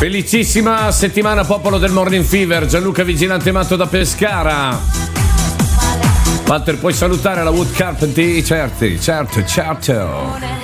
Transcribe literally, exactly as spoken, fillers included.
Felicissima settimana popolo del Morning Fever. Gianluca Vigilante Matto da Pescara. Walter, puoi salutare la Wood Carpentry? Certo, certo, certo.